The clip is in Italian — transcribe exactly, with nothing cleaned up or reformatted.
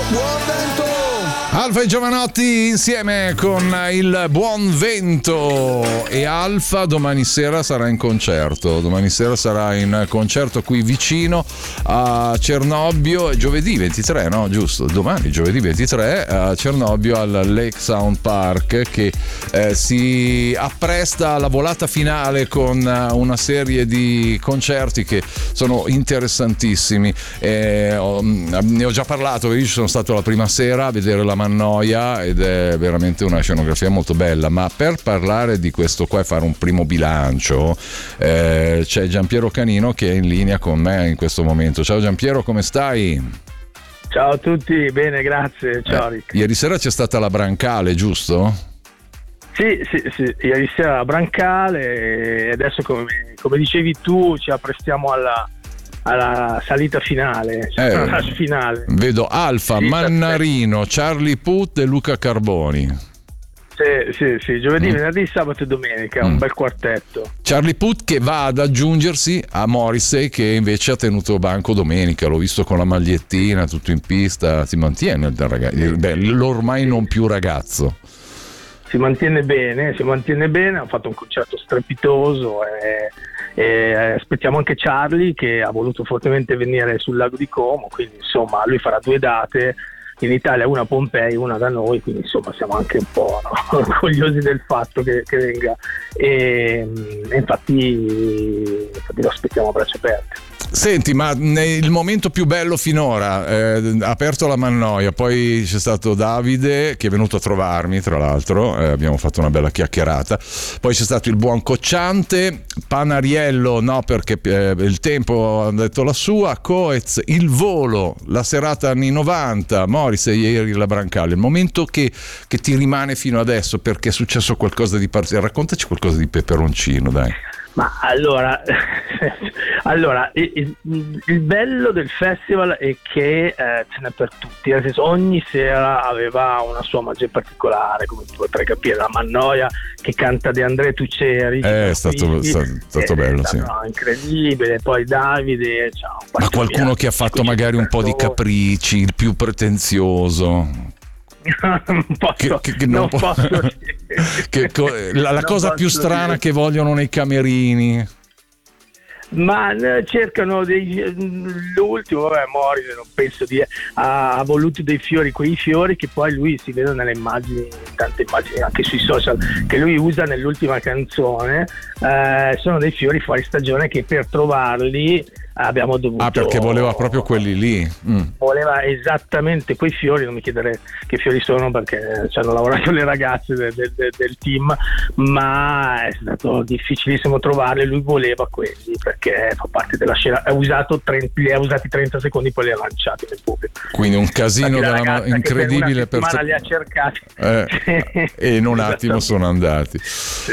Buon vento! Alfa e Giovanotti insieme con il buon vento. E Alfa domani sera sarà in concerto. Domani sera sarà in concerto qui vicino a Cernobbio, giovedì ventitré, no? Giusto? Domani, giovedì ventitré, a Cernobbio al Lake Sound Park, che eh, si appresta alla volata finale con una serie di concerti che sono interessantissimi. Eh, ho, ne ho già parlato, io ci sono stato la prima sera a vedere la Mannoia ed è veramente una scenografia molto bella, ma per parlare di questo qua e fare un primo bilancio eh, c'è Giampiero Canino che è in linea con me in questo momento. Ciao Giampiero, come stai? Ciao a tutti, bene, grazie. Ciao eh, Rick. Ieri sera c'è stata la Brancale, giusto? Sì, sì, sì, ieri sera la Brancale e adesso come, come dicevi tu ci apprestiamo alla alla salita finale, eh, alla finale. Vedo Alfa, sì, Mannarino, Charlie Puth e Luca Carboni. Sì, sì, sì, giovedì, mm. venerdì, sabato e domenica, mm. un bel quartetto. Charlie Puth che va ad aggiungersi a Morrissey, che invece ha tenuto banco domenica, l'ho visto con la magliettina, tutto in pista. Si mantiene il ragazzo, beh, l'ormai non più ragazzo. Si mantiene bene, si mantiene bene, ha fatto un concerto strepitoso e, e aspettiamo anche Charlie che ha voluto fortemente venire sul lago di Como, quindi insomma lui farà due date in Italia, una a Pompei, una da noi, quindi insomma siamo anche un po', no, orgogliosi del fatto che, che venga e, e infatti, infatti lo aspettiamo a braccia aperte. Senti, ma nel momento più bello finora, eh, ha aperto la Mannoia, poi c'è stato Davide che è venuto a trovarmi, tra l'altro, eh, abbiamo fatto una bella chiacchierata, poi c'è stato il buon Cocciante, Panariello no perché eh, il tempo ha detto la sua, Coez, il volo, la serata anni novanta, Morrissey ieri la Brancale, il momento che, che ti rimane fino adesso perché è successo qualcosa di particolare, raccontaci qualcosa di peperoncino, dai. Ma allora, allora il, il bello del festival è che eh, ce n'è per tutti, nel senso ogni sera aveva una sua magia particolare, come tu potrai capire, la Mannoia che canta De André Tuceri, eh, è stato, qui, stato, stato bello, è sì. stato incredibile, poi Davide, ciao, ma qualcuno che ha fatto magari un po' di capricci, il più pretenzioso. non posso, che, che, che non non po- posso che, la, la cosa più strana dire. Che vogliono nei camerini, ma cercano dei, l'ultimo vabbè Morrissey non penso di ha, ha voluto dei fiori, quei fiori che poi lui si vede nelle immagini, tante immagini anche sui social che lui usa nell'ultima canzone, eh, sono dei fiori fuori stagione che per trovarli abbiamo dovuto ah perché voleva proprio quelli lì mm. voleva esattamente quei fiori, non mi chiedere che fiori sono perché ci hanno lavorato le ragazze del, del, del team, ma è stato difficilissimo trovarli, lui voleva quelli perché fa parte della scena, ha usato trenta, li ha usati trenta secondi poi li ha lanciati nel pubblico, quindi un casino della incredibile per, per una li ha cercati eh, e in un attimo sono andati.